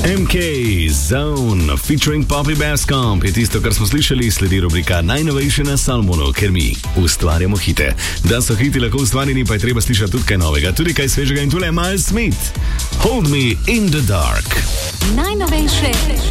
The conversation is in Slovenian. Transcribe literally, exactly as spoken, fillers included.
M K Zone featuring Poppy Bascomb je tisto, kar smo slišali, sledi rubrika najnovejše na Salmonu, ker mi ustvarjamo hite. Da so hiti lahko ustvarjeni, pa je treba slišati tudi kaj novega, tudi kaj svežega in tule Miles Smith. Hold me in the dark. Najnovejše